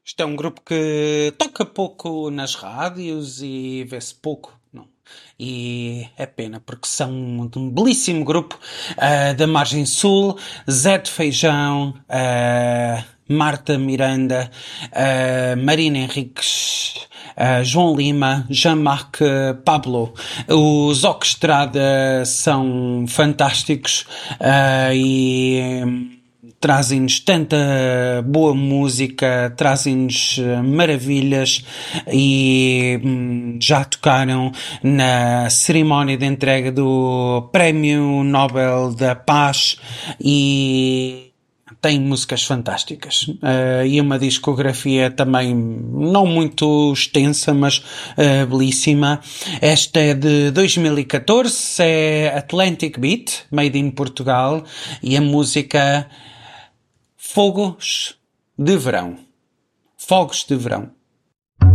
Isto é um grupo que toca pouco nas rádios e vê-se pouco, não. E é pena, porque são um belíssimo grupo da Margem Sul, Zé de Feijão, Marta Miranda, Marina Henriques, João Lima, Jean-Marc Pablo. Os Orquestrada são fantásticos e trazem-nos tanta boa música, trazem-nos maravilhas e já tocaram na cerimónia de entrega do Prémio Nobel da Paz e tem músicas fantásticas e uma discografia também não muito extensa, mas belíssima. Esta é de 2014, é Atlantic Beat, made in Portugal, e a música Fogos de Verão. Fogos de Verão.